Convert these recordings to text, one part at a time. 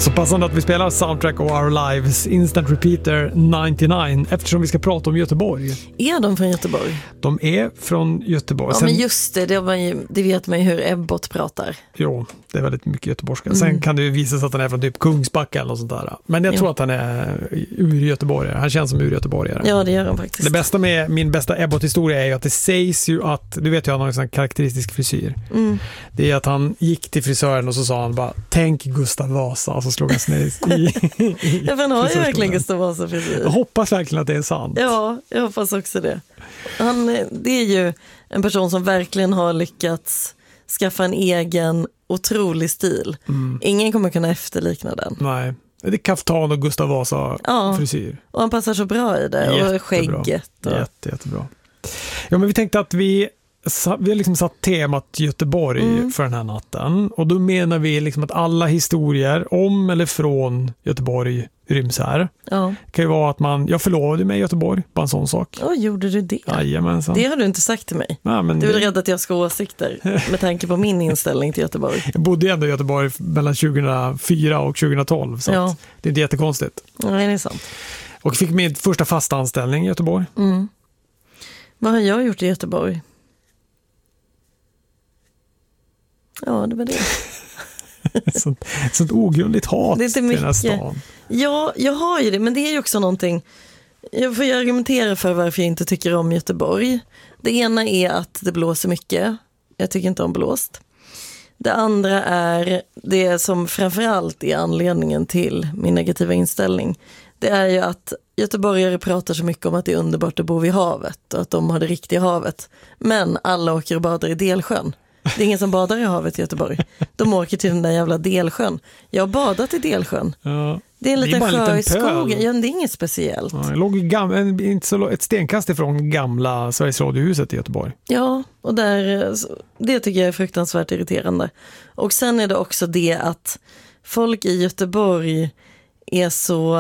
Så passande att vi spelar Soundtrack of Our Lives Instant Repeater 99 eftersom vi ska prata om Göteborg. Är de från Göteborg? De är från Göteborg. Ja, men just det vet man ju hur Ebbot pratar. Jo, det är väldigt mycket göteborgska. Sen kan det ju visa sig att han är från typ Kungsbacka eller något sånt där. Men jag tror att han är ur-göteborgare. Han känns som ur-göteborgare. Ja, det gör han faktiskt. Det bästa med min bästa Ebbot-historia är ju att det sägs ju att, du vet ju han har en sån karaktäristisk frisyr. Det är att han gick till frisören och så sa han bara, tänk Gustav Vasa, och så slog han sig i ja, men har ju verkligen Gustav Vasa frisyr. Jag hoppas verkligen att det är sant. Ja, jag hoppas också det. Det är ju en person som verkligen har lyckats skaffa en egen otrolig stil. Ingen kommer kunna efterlikna den. Nej, det är kaftan och Gustav Vasa frisyr. Och han passar så bra i det. Jättebra. Och skägget. Jättebra. Ja, men vi tänkte att vi har liksom satt temat Göteborg för den här natten. Och då menar vi liksom att alla historier om eller från Göteborg ryms här. Ja. Det kan ju vara att jag förlovade mig i Göteborg, bara en sån sak. Gjorde du det? Jajamensan. Det har du inte sagt till mig. Nej, men du är rädd att jag ska ha åsikter med tanke på min inställning till Göteborg. Jag bodde ändå i Göteborg mellan 2004 och 2012, så att det är inte jättekonstigt. Nej, det är sant. Och fick min första fasta anställning i Göteborg. Vad har jag gjort i Göteborg? Ja, det var det. sånt ogrundligt hat det är till den här stan. Ja, jag har ju det, men det är ju också någonting. Jag får ju argumentera för varför jag inte tycker om Göteborg. Det ena är att det blåser mycket. Jag tycker inte om blåst. Det andra är det som framförallt är anledningen till min negativa inställning. Det är ju att göteborgare pratar så mycket om att det är underbart att bo vid havet och att de har det riktiga havet. Men alla åker och badar i Delsjön. Det är ingen som badar i havet i Göteborg. De åker till den där jävla Delsjön. Jag har badat i Delsjön. Ja. Det är en liten sjö i skogen. Ja, det är inget speciellt. Ja, jag låg ett stenkast ifrån gamla Sveriges radiohuset i Göteborg. Ja, och det tycker jag är fruktansvärt irriterande. Och sen är det också det att folk i Göteborg är så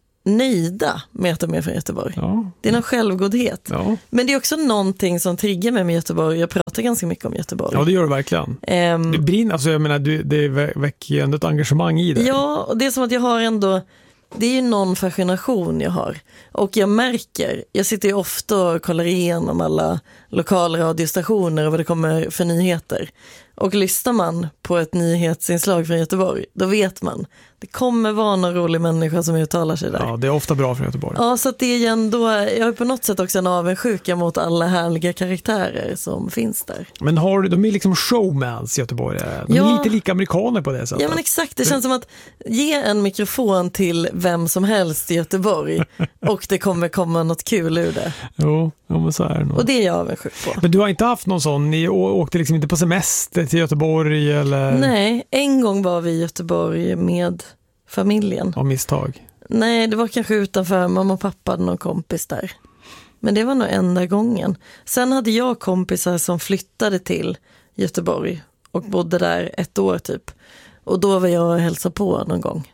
nöjda med att de är från Göteborg. Ja. Det är någon självgodhet. Ja. Men det är också någonting som triggar mig med Göteborg. Jag pratar ganska mycket om Göteborg. Ja, det gör du verkligen. Det brinner, alltså jag menar, det väcker ju ändå ett engagemang i det. Ja, och det är som att jag har ändå, det är ju någon fascination jag har. Och jag sitter ju ofta och kollar igenom alla lokalradiostationer och vad det kommer för nyheter. Och lyssnar man på ett nyhetsinslag från Göteborg, då vet man. Det kommer vara någon rolig människa som uttalar sig där. Ja, det är ofta bra från Göteborg. Ja, så att det är ju ändå, jag har på något sätt också en avundsjuka mot alla härliga karaktärer som finns där. Men de är liksom showmans i Göteborg. De är lite lika amerikaner på det sättet. Ja, men exakt. Det känns som att ge en mikrofon till vem som helst i Göteborg och det kommer komma något kul ur det. Jo, men så är det nog. Och det är jag avundsjuk på. Men du har inte haft någon sån, ni åkte liksom inte på semester till Göteborg eller? Nej, en gång var vi i Göteborg med familjen. Av misstag? Nej, det var kanske utanför. Mamma och pappa hade någon kompis där. Men det var nog enda gången. Sen hade jag kompisar som flyttade till Göteborg och bodde där 1 år typ. Och då var jag och hälsade på någon gång.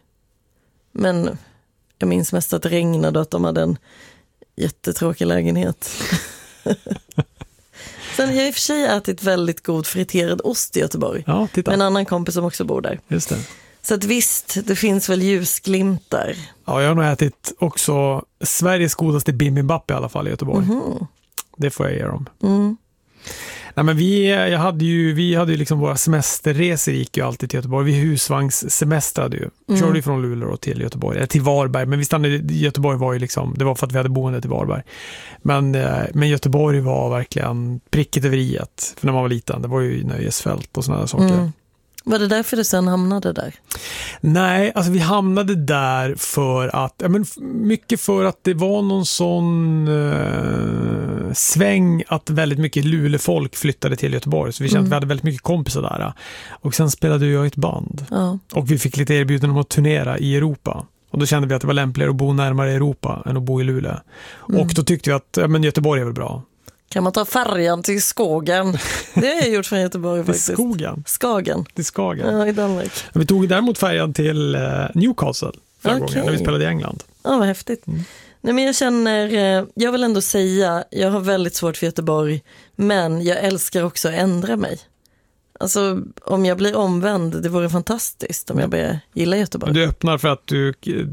Men jag minns mest att det regnade och att de hade en jättetråkig lägenhet. Sen jag i och för sig ätit väldigt god friterad ost i Göteborg. Ja, titta. Med en annan kompis som också bor där. Just det. Så att visst, det finns väl ljusglimtar. Ja, jag har nog ätit också Sveriges godaste bibimbap i alla fall i Göteborg. Det får jag ge dem. Nej, men vi hade ju liksom våra semesterresor gick ju alltid till Göteborg. Vi husvagnssemestrade ju. Körde ju från Luleå till Göteborg, eller till Varberg. Men vi stannade i Göteborg var ju liksom, det var för att vi hade boendet i Varberg. Men Göteborg var verkligen pricket över iet. För när man var liten, det var ju nöjesfält och sådana saker. Var det därför du sen hamnade där? Nej, alltså vi hamnade där för att, mycket för att det var någon sån sväng att väldigt mycket Luleåfolk flyttade till Göteborg. Så vi kände att vi hade väldigt mycket kompisar där. Och sen spelade jag i ett band. Ja. Och vi fick lite erbjudanden om att turnera i Europa. Och då kände vi att det var lämpligare att bo närmare Europa än att bo i Luleå. Och då tyckte vi att Göteborg är väl bra. Kan man ta färjan till Skagen? Det har jag gjort från Göteborg faktiskt. Till Skogen? Skagen. Till Skagen. Ja, i Danmark. Vi tog däremot färjan till Newcastle förra gången när vi spelade i England. Ja, vad häftigt. Nej, men jag vill ändå säga, jag har väldigt svårt för Göteborg, men jag älskar också att ändra mig. Mm. Om jag blir omvänd, det vore fantastiskt om jag börjar gilla Göteborg. Du öppnar för att du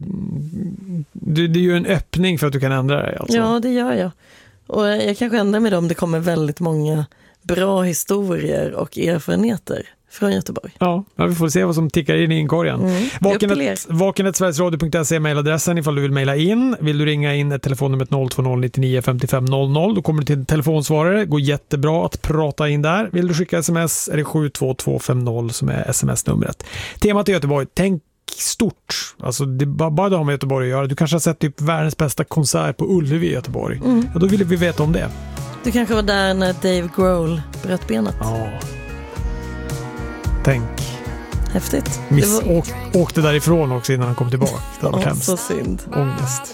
gör en öppning för att du kan ändra dig alltså. Ja, det gör jag. Och jag kanske ändrar mig om det kommer väldigt många bra historier och erfarenheter från Göteborg. Ja, vi får se vad som tickar in i inkorgen. Vaken@sverigesradio.se är mejladressen ifall du vill mejla in. Vill du ringa in ett telefonnummer 020 99 55 00. Då kommer du till en telefonsvarare. Går jättebra att prata in där. Vill du skicka sms är det 72250 som är sms-numret. Temat är Göteborg. Tänk stort. Alltså det bara det har med Göteborg att göra. Du kanske har sett typ världens bästa konsert på Ullevi i Göteborg. Ja, då vill vi veta om det. Du kanske var där när Dave Grohl bröt benet. Ja. Tänk. Häftigt. Åkte därifrån också innan han kom tillbaka. Det var hemskt. Så synd. Ångest.